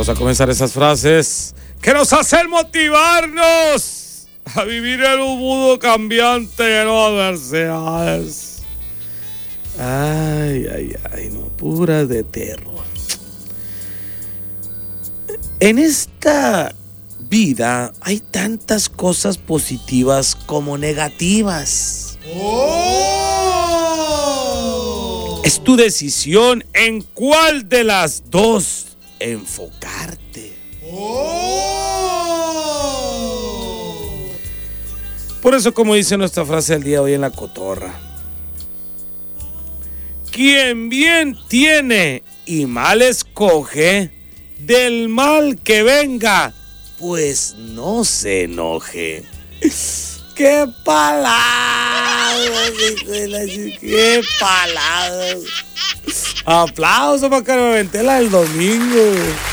Vamos a comenzar esas frases que nos hacen motivarnos a vivir en un mundo cambiante lleno de adversidades. Ay, no, puras de terror. En esta vida hay tantas cosas positivas como negativas. Es tu decisión en cuál de las dos enfocarte. Por eso, como dice nuestra frase del día de hoy en La Cotorra, quien bien tiene y mal escoge, del mal que venga, pues no se enoje. ¡Qué palabras! ¡Qué palabras! Aplauso para Carmen Ventela del domingo.